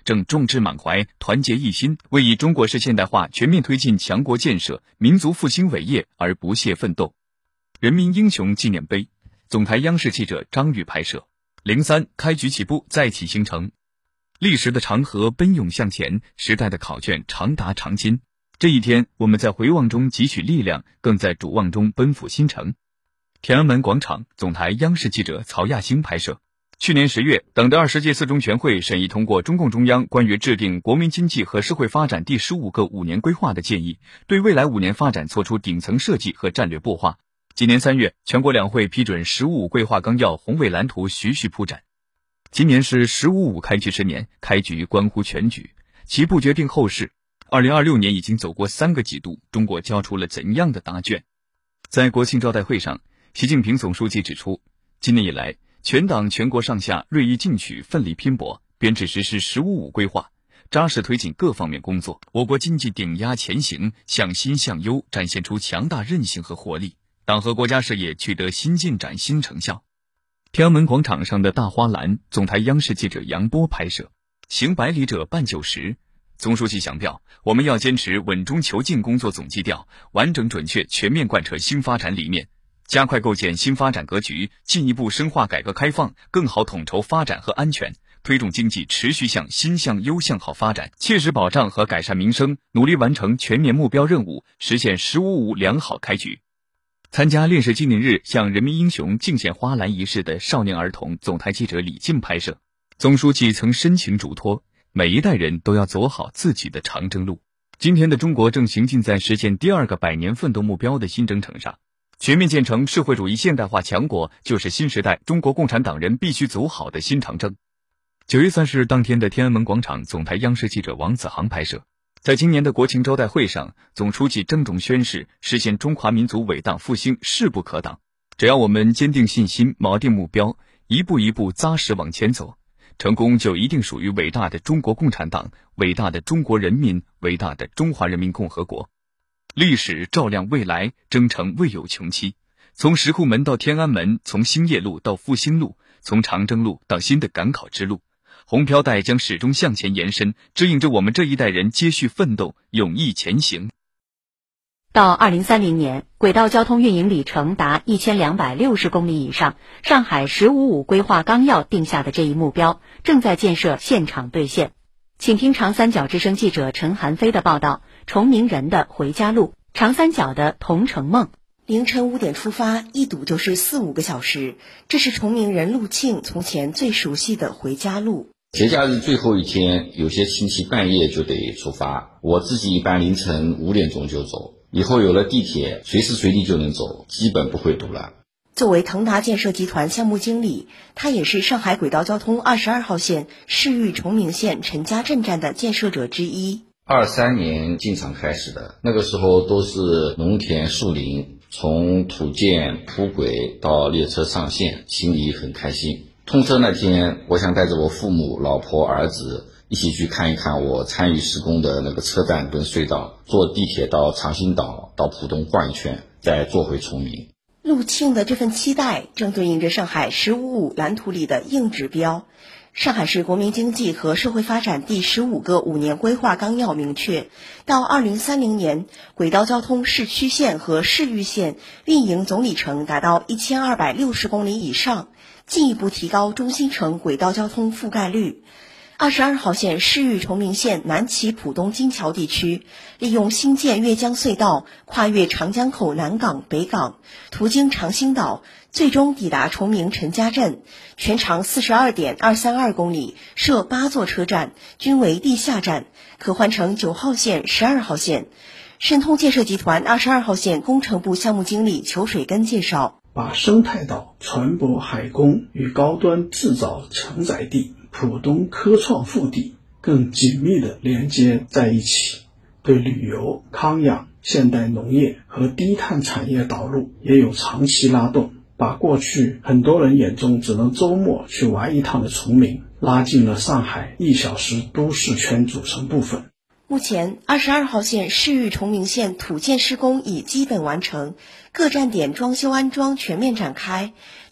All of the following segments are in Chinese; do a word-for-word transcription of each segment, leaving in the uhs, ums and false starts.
正众志满怀、团结一心，为以中国式现代化全面推进强国建设、民族复兴伟业而不懈奋斗。人民英雄纪念碑，总台央视记者张宇拍摄。零三开局起步，再起星城。历史的长河奔涌向前，时代的考卷长达长今。这一天，我们在回望中汲取力量，更在瞩望中奔赴新城。天安门广场，总台央视记者曹亚星拍摄。去年十月，党的二十届四中全会审议通过中共中央关于制定国民经济和社会发展第十五个五年规划的建议，对未来五年发展作出顶层设计和战略擘画。今年三月，全国两会批准“十五五”规划纲要宏伟蓝图徐徐铺展。今年是“十五五”开局十年，开局关乎全局，起步决定后事。二零二六年已经走过三个季度，中国交出了怎样的答卷？在国庆招待会上，习近平总书记指出，今年以来，全党全国上下锐意进取，奋力拼搏，编制实施“十五五”规划，扎实推进各方面工作，我国经济顶压前行，向新向优，展现出强大韧性和活力。党和国家事业取得新进展、新成效。天安门广场上的大花篮，总台央视记者杨波拍摄。行百里者半九十。总书记强调，我们要坚持稳中求进工作总基调，完整准确全面贯彻新发展理念，加快构建新发展格局，进一步深化改革开放，更好统筹发展和安全，推动经济持续向新向优向好发展，切实保障和改善民生，努力完成全面目标任务，实现“十五五”良好开局。参加烈士纪念日向人民英雄敬献花篮仪式的少年儿童，总台记者李静拍摄。总书记曾深情嘱托，每一代人都要走好自己的长征路。今天的中国正行进在实现第二个百年奋斗目标的新征程上，全面建成社会主义现代化强国，就是新时代中国共产党人必须走好的新长征。九月三十日当天的天安门广场，总台央视记者王子航拍摄。在今年的国庆招待会上，总书记郑重宣示，实现中华民族伟大复兴势不可挡。只要我们坚定信心，锚定目标，一步一步扎实往前走，成功就一定属于伟大的中国共产党、伟大的中国人民、伟大的中华人民共和国。历史照亮未来，征程未有穷期。从石库门到天安门，从兴业路到复兴路，从长征路到新的赶考之路，红飘带将始终向前延伸，指引着我们这一代人接续奋斗，勇毅前行。 到二零三零年，轨道交通运营里程达一千两百六十公里以上，上海“十五五”规划纲要定下的这一目标，正在建设现场兑现。请听长三角之声记者陈寒飞的报道：崇明人的回家路，长三角的同城梦。 凌晨五点出发，一堵就是四五个小时，这是崇明人陆庆从前最熟悉的回家路。 节假日最后一天，有些亲戚半夜就得出发，我自己一般凌晨五点钟就走。以后有了地铁，随时随地就能走，基本不会堵了。 作为腾达建设集团项目经理，他也是上海轨道交通二十二号线市域崇明县陈家镇站的建设者之一。 二三年进场开始的，那个时候都是农田树林，从土建铺轨到列车上线，心里很开心。通车那天，我想带着我父母、老婆、儿子一起去看一看我参与施工的那个车站跟隧道，坐地铁到长兴岛，到浦东逛一圈，再坐回崇明。 陆庆的这份期待正对应着上海“十五五”蓝图里的硬指标。上海市国民经济和社会发展第十五个五年规划纲要明确，到二零三零年，轨道交通市区线和市域线运营总里程达到一千二百六十公里以上，进一步提高中心城轨道交通覆盖率。二十二号线市域崇明县南起浦东金桥地区，利用新建越江隧道跨越长江口南港、北港，途经长兴岛，最终抵达崇明陈家镇，全长 四十二点二三二公里，设八座车站，均为地下站，可换乘九号线、十二号线。申通建设集团二十二号线工程部项目经理裘水根介绍， 把生态岛、船舶海工与高端制造承载地浦东科创腹地更紧密地连接在一起，对旅游、康养、现代农业和低碳产业导入也有长期拉动，把过去很多人眼中只能周末去玩一趟的崇明拉进了上海一小时都市圈组成部分。 目前二十二号线市域崇明县土建施工已基本完成，各站点装修安装全面展开，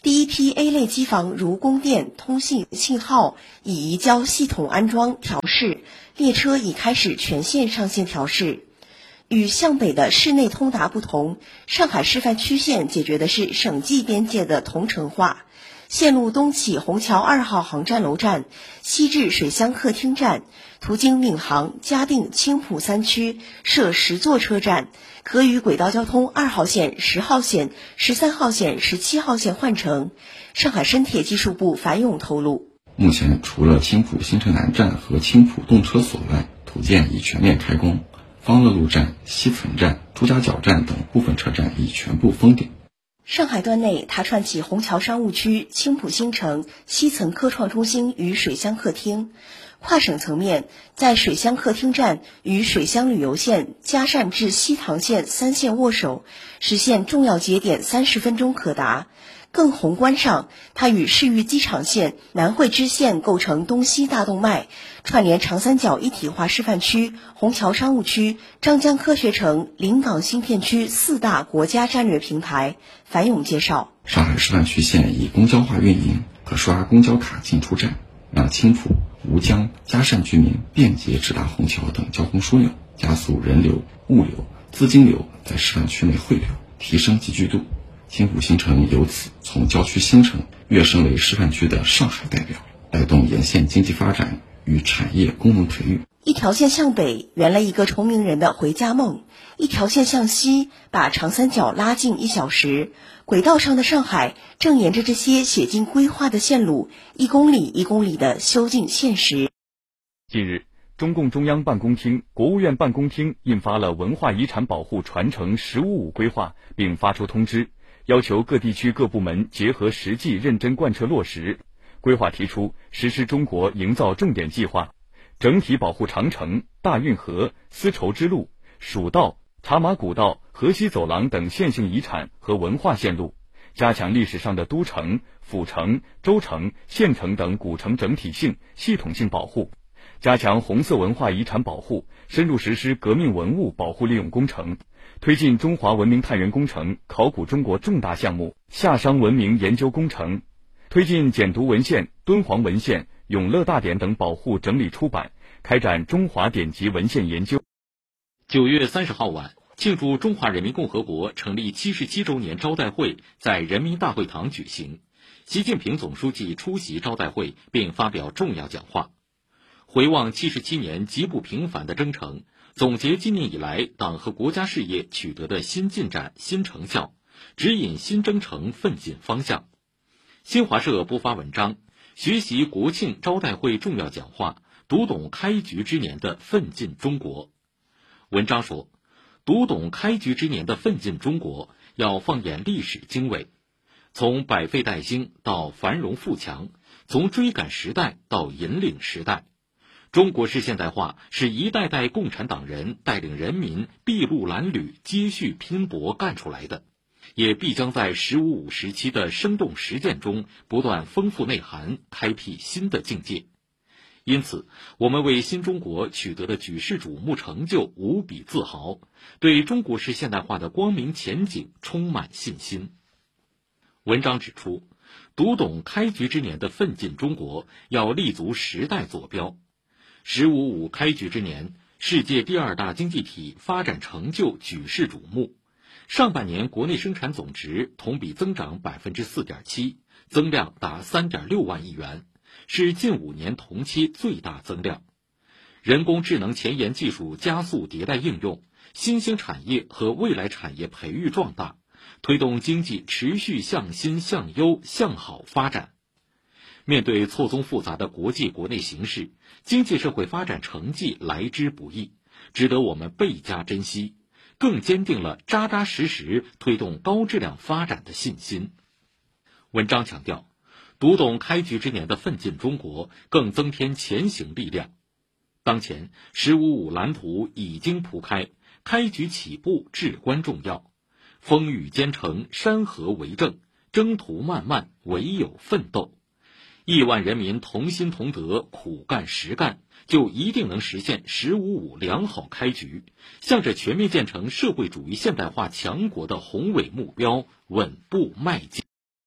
第一批 A 类机房如供电、通信、信号已移交系统安装调试，列车已开始全线上线调试。与向北的市内通达不同，上海示范区线解决的是省际边界的同城化。线路东起虹桥二号航站楼站，西至水乡客厅站，途经闵行、嘉定、青浦三区，设十座车站，可与轨道交通二号线、十号线、十三号线、十七号线换乘。上海深铁技术部樊勇透露， 目前除了青浦新城南站和青浦动车所外，土建已全面开工，方乐路站、西岑站、朱家角站等部分车站已全部封顶。 上海段内，它串起虹桥商务区、青浦新城、西岑科创中心与水乡客厅。跨省层面，在水乡客厅站与水乡旅游线、嘉善至西塘线三线握手，实现重要节点三十分钟可达。更宏观上，它与市域机场线、南汇支线构成东西大动脉，串联长三角一体化示范区、虹桥商务区、张江科学城、临港新片区四大国家战略平台。樊勇介绍， 上海示范区线以公交化运营，可刷公交卡进出站，让青浦、吴江、嘉善居民便捷直达虹桥等交通枢纽，加速人流、物流、资金流在示范区内汇流，提升集聚度。青浦新城由此从郊区新城跃升为示范区的上海代表，带动沿线经济发展与产业功能培育。 一条线向北圆了一个崇明人的回家梦，一条线向西把长三角拉近一小时。轨道上的上海正沿着这些写进规划的线路，一公里一公里地修进现实。 近日，中共中央办公厅、国务院办公厅印发了文化遗产保护传承“十五五”规划，并发出通知，要求各地区各部门结合实际认真贯彻落实。规划提出实施中国营造重点计划，整体保护长城、大运河、丝绸之路、蜀道、茶马古道、河西走廊等线性遗产和文化线路，加强历史上的都城、府城、州城、县城等古城整体性、系统性保护，加强红色文化遗产保护，深入实施革命文物保护利用工程，推进中华文明探源工程、考古中国重大项目、夏商文明研究工程，推进简牍文献、敦煌文献、永乐大典等保护整理出版，开展中华典籍文献研究。 九月三十号晚，庆祝中华人民共和国成立七十七周年招待会在人民大会堂举行，习近平总书记出席招待会并发表重要讲话，回望七十七年极不平凡的征程，总结今年以来党和国家事业取得的新进展、新成效，指引新征程奋进方向。新华社播发文章，学习国庆招待会重要讲话，读懂开局之年的奋进中国。文章说，读懂开局之年的奋进中国，要放眼历史经纬，从百废待兴到繁荣富强，从追赶时代到引领时代。中国式现代化是一代代共产党人带领人民筚路蓝缕、接续拼搏干出来的，也必将在“十五五”时期的生动实践中不断丰富内涵，开辟新的境界。因此，我们为新中国取得的举世瞩目成就无比自豪，对中国式现代化的光明前景充满信心。文章指出，读懂开局之年的奋进中国，要立足时代坐标。十五五开局之年，世界第二大经济体发展成就举世瞩目。上半年国内生产总值同比增长 百分之四点七， 增量达 三点六万亿元，是近五年同期最大增量。人工智能前沿技术加速迭代应用，新兴产业和未来产业培育壮大，推动经济持续向新向优向好发展。面对错综复杂的国际国内形势，经济社会发展成绩来之不易，值得我们倍加珍惜，更坚定了扎扎实实推动高质量发展的信心。文章强调，读懂开局之年的奋进中国，更增添前行力量。当前“十五五”蓝图已经铺开，开局起步至关重要。风雨兼程，山河为证，征途漫漫，唯有奋斗。亿万人民同心同德，苦干实干，就一定能实现“十五五”良好开局，向着全面建成社会主义现代化强国的宏伟目标稳步迈进。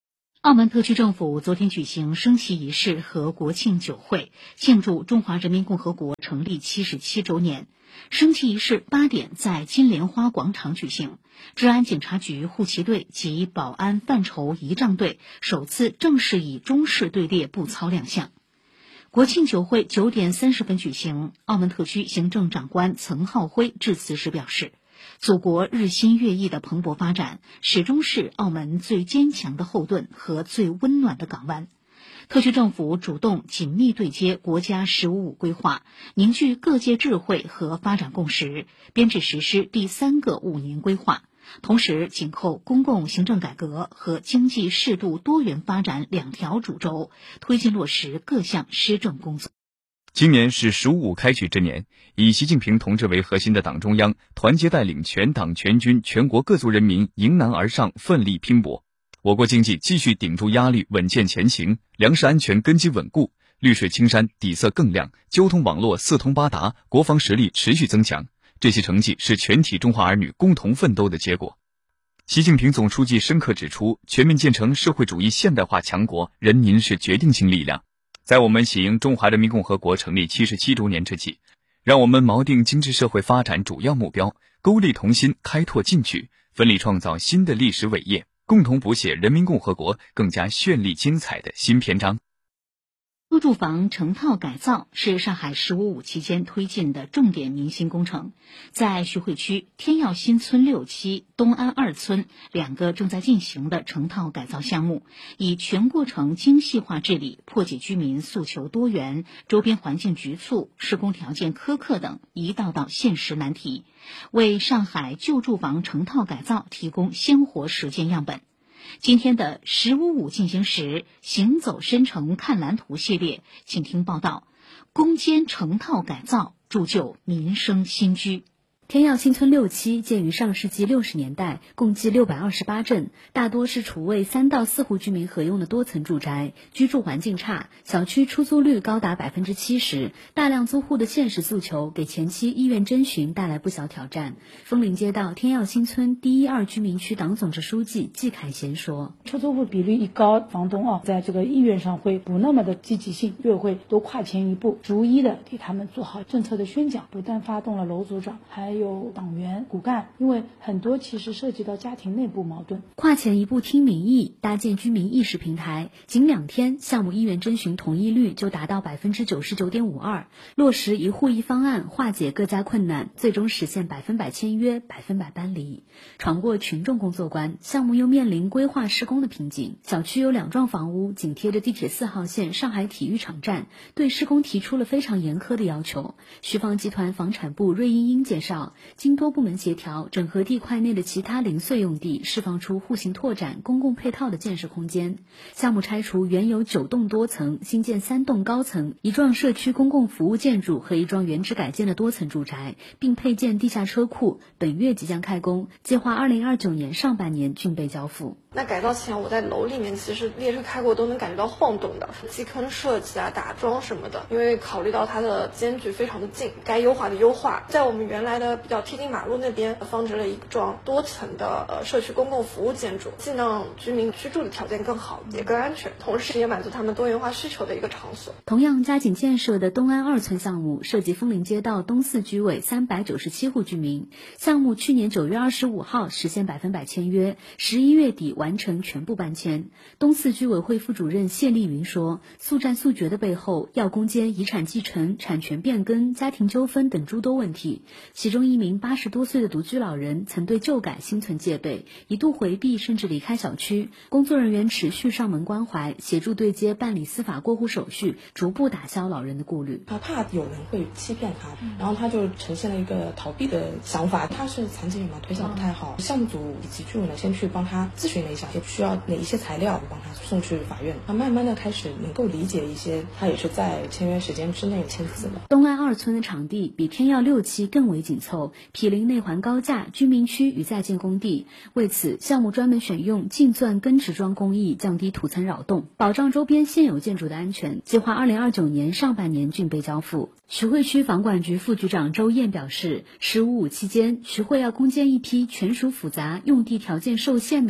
澳门特区政府昨天举行升旗仪式和国庆酒会，庆祝中华人民共和国成立七十七周年。升旗仪式八点在金莲花广场举行，治安警察局护旗队及保安范畴仪仗队首次正式以中式队列步操亮相。国庆酒会九点三十分举行，澳门特区行政长官岑浩辉致辞时表示，祖国日新月异的蓬勃发展始终是澳门最坚强的后盾和最温暖的港湾。特区政府主动紧密对接国家“十五五”规划，凝聚各界智慧和发展共识，编制实施第三个五年规划，同时紧扣公共行政改革和经济适度多元发展两条主轴，推进落实各项施政工作。 今年是“十五五”开局之年，以习近平同志为核心的党中央团结带领全党全军全国各族人民迎难而上，奋力拼搏。我国经济继续顶住压力，稳健前行，粮食安全根基稳固，绿水青山底色更亮，交通网络四通八达，国防实力持续增强。这些成绩是全体中华儿女共同奋斗的结果。习近平总书记深刻指出，全面建成社会主义现代化强国，人民是决定性力量。在我们喜迎中华人民共和国成立七十七周年之际，让我们锚定经济社会发展主要目标，勾勒同心，开拓进取，奋力创造新的历史伟业，共同谱写人民共和国更加绚丽精彩的新篇章。 多住房成套改造是上海“十五五”期间推进的重点民心工程。在徐汇区天耀新村六期、东安二村两个正在进行的成套改造项目，以全过程精细化治理，破解居民诉求多元、周边环境局促、施工条件苛刻等一道道现实难题，为上海旧住房成套改造提供鲜活实践样本。今天的“十五五”进行时，行走深城看蓝图系列，请听报道：攻坚成套改造，铸就民生新居。天耀新村六期建于上世纪六十年代，共计六百二十八镇，大多是厨卫三到四户居民合用的多层住宅，居住环境差，小区出租率高达百分之七十，大量租户的现实诉求给前期意愿征询带来不小挑战。枫林街道天耀新村第一二居民区党总支书记季凯贤说：“ 出租户比率一高，房东啊，在这个意愿上会不那么的积极性，就会多跨前一步，逐一的给他们做好政策的宣讲，不但发动了楼组长，还有党员骨干，因为很多其实涉及到家庭内部矛盾。 跨前一步听民意，搭建居民意识平台，仅两天，项目意愿征询同意率就达到百分之九十九点五二，落实一户一方案，化解各家困难，最终实现百分百签约，百分百搬离。闯过群众工作关，项目又面临规划施工的瓶颈。小区有两幢房屋紧贴着地铁四号线上海体育场站，对施工提出了非常严苛的要求。徐房集团房产部芮英英介绍，经多部门协调，整合地块内的其他零碎用地，释放出户型拓展、公共配套的建设空间。项目拆除原有九栋多层，新建三栋高层、一幢社区公共服务建筑和一幢原址改建的多层住宅，并配建地下车库，本月即将开工，计划二零二九年上半年竣备交付。 那改造前我在楼里面，其实列车开过都能感觉到晃动的，基坑设计啊、打桩什么的，因为考虑到它的间距非常的近，该优化的优化。在我们原来的比较贴近马路那边放置了一幢多层的呃社区公共服务建筑，既让居民居住的条件更好，也更安全，同时也满足他们多元化需求的一个场所。 同样加紧建设的东安二村项目，涉及枫林街道东四居委三百九十七户居民，项目去年九月二十五号实现百分百签约，十一月底完成全部搬迁。东四居委会副主任谢丽云说，速战速决的背后要攻坚遗产继承、产权变更、家庭纠纷等诸多问题。其中一名八十多岁的独居老人曾对旧改心存戒备，一度回避甚至离开小区。工作人员持续上门关怀，协助对接办理司法过户手续，逐步打消老人的顾虑。 他怕有人会欺骗他，然后他就呈现了一个逃避的想法。他是残疾人嘛，腿脚不太好，项目组以及居委呢先去帮他咨询了一下，也需要哪一些材料，帮他送去法院。他慢慢的开始能够理解一些，他也是在签约时间之内签字了。 东安二村的场地比天耀六期更为紧凑，毗邻内环高架、居民区与在建工地。为此，项目专门选用净钻根植桩工艺，降低土层扰动，保障周边现有建筑的安全。计划二零二九年上半年竣备交付。徐汇区房管局副局长周燕表示，十五五期间，徐汇要攻坚一批权属复杂、用地条件受限的老大难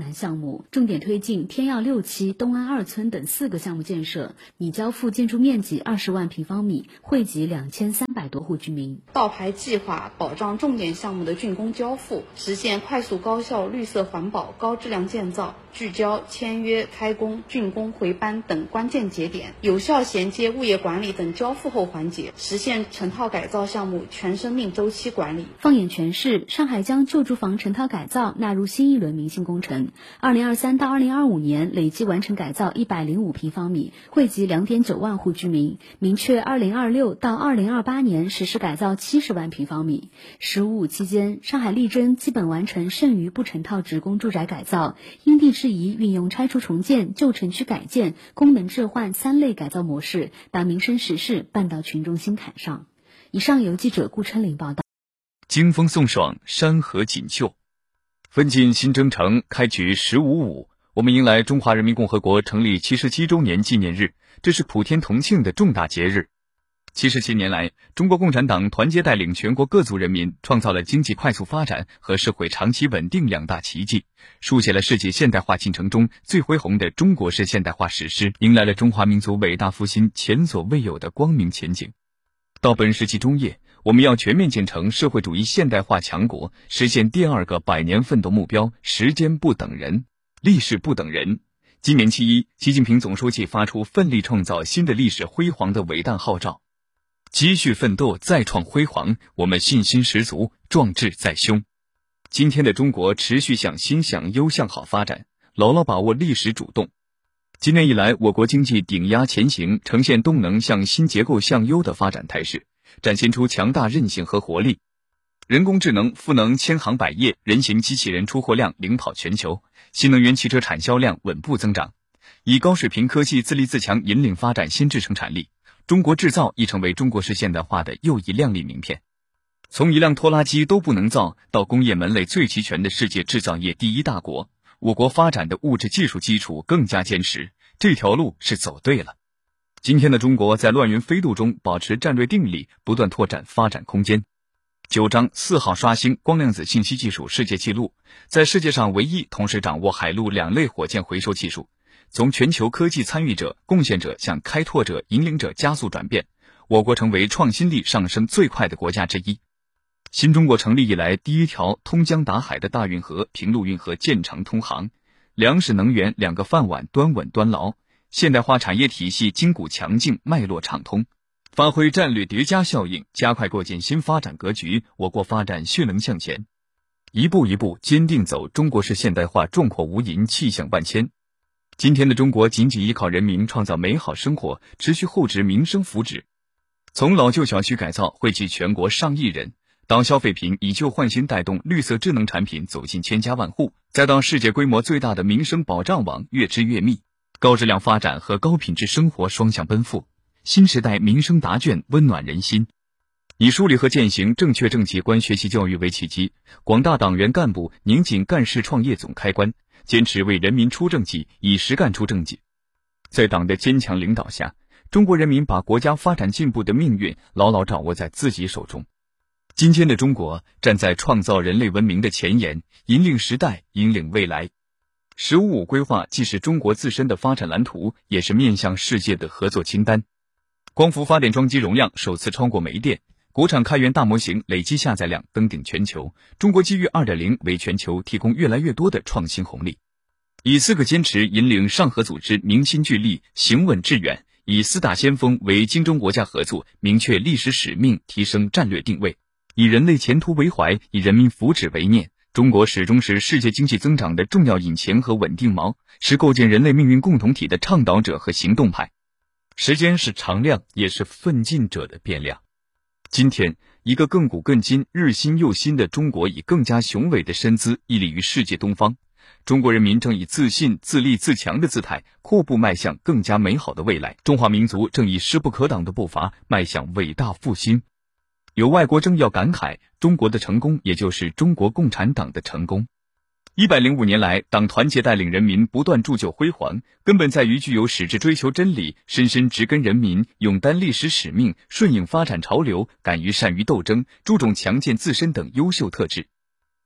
南项目，重点推进天耀六期、东安二村等四个项目建设，拟交付建筑面积二十万平方米，惠及两千三百多户居民。 倒排计划保障重点项目的竣工交付，实现快速高效、绿色环保、高质量建造，聚焦签约、开工、竣工、回班等关键节点，有效衔接物业管理等交付后环节，实现成套改造项目全生命周期管理。 放眼全市，上海将旧住房成套改造纳入新一轮明星工程。二零二三到二零二五年累计完成改造一百零五平方米，惠及两点九万户居民。明确二零二六到二零二八年实施改造七十万平方米。十五五期间，上海力争基本完成剩余不成套职工住宅改造，因地制宜运用拆除重建、旧城区改建、功能置换三类改造模式，把民生实事办到群众心坎上。以上由记者顾琛林报道。 经风送爽，山河锦绣，奋进新征程，开局十五五。我们迎来中华人民共和国成立七十七周年纪念日，这是普天同庆的重大节日。七十七年来，中国共产党团结带领全国各族人民，创造了经济快速发展和社会长期稳定两大奇迹，书写了世界现代化进程中最恢宏的中国式现代化史诗，迎来了中华民族伟大复兴前所未有的光明前景。到本世纪中叶，我们要全面建成社会主义现代化强国，实现第二个百年奋斗目标。时间不等人，历史不等人。今年七一，习近平总书记发出奋力创造新的历史辉煌的伟大号召，继续奋斗，再创辉煌，我们信心十足，壮志在胸。今天的中国持续向新、向优、向好发展，牢牢把握历史主动。今年以来，我国经济顶压前行，呈现动能向新、结构向优的发展态势，展现出强大韧性和活力。人工智能赋能千行百业，人形机器人出货量领跑全球，新能源汽车产销量稳步增长。以高水平科技自立自强引领发展新质生产力，中国制造已成为中国式现代化的又一亮丽名片。从一辆拖拉机都不能造到工业门类最齐全的世界制造业第一大国，我国发展的物质技术基础更加坚实，这条路是走对了。今天的中国在乱云飞渡中保持战略定力，不断拓展发展空间。九章四号刷新光量子信息技术世界纪录，在世界上唯一同时掌握海陆两类火箭回收技术，从全球科技参与者、贡献者向开拓者、引领者加速转变，我国成为创新力上升最快的国家之一。新中国成立以来第一条通江达海的大运河平陆运河建成通航，粮食能源两个饭碗端稳端牢，现代化产业体系筋骨强劲，脉络畅通，发挥战略叠加效应，加快构建新发展格局，我国发展迅能向前，一步一步坚定走中国式现代化壮阔无垠，气象万千。今天的中国紧紧依靠人民创造美好生活，持续厚植民生福祉。从老旧小区改造惠及全国上亿人，到消费品以旧换新带动绿色智能产品走进千家万户，再到世界规模最大的民生保障网越织越密，高质量发展和高品质生活双向奔赴，新时代民生答卷温暖人心。以梳理和践行正确正绩观学习教育为契机，广大党员干部拧紧干事创业总开关，坚持为人民出政绩，以实干出政绩。在党的坚强领导下，中国人民把国家发展进步的命运牢牢掌握在自己手中。今天的中国站在创造人类文明的前沿，引领时代，引领未来。十五五规划既是中国自身的发展蓝图，也是面向世界的合作清单。光伏发电装机容量首次超过煤电，国产开源大模型累计下载量登顶全球，中国机遇 二点零 为全球提供越来越多的创新红利。以四个坚持引领上合组织明心聚力，行稳致远，以四大先锋为京中国家合作，明确历史使命，提升战略定位，以人类前途为怀，以人民福祉为念。中国始终是世界经济增长的重要引擎和稳定锚，是构建人类命运共同体的倡导者和行动派。时间是常量，也是奋进者的变量。今天，一个亘古亘今、日新又新的中国以更加雄伟的身姿屹立于世界东方。中国人民正以自信、自立、自强的姿态阔步迈向更加美好的未来。中华民族正以势不可挡的步伐迈向伟大复兴。有外国政要感慨，中国的成功也就是中国共产党的成功。一百零五年来，党团结带领人民不断铸就辉煌，根本在于具有矢志追求真理、深深植根人民、勇担历史使命、顺应发展潮流、敢于善于斗争、注重强健自身等优秀特质。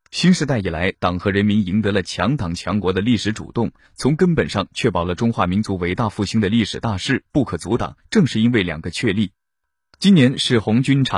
新时代以来，党和人民赢得了强党强国的历史主动，从根本上确保了中华民族伟大复兴的历史大势不可阻挡。正是因为两个确立，今年是红军长